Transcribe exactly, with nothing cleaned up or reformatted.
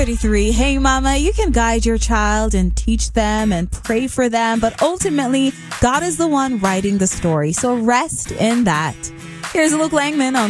thirty-three. Hey, mama, you can guide your child and teach them and pray for them, but ultimately, God is the one writing the story. So rest in that. Here's Luke Langman on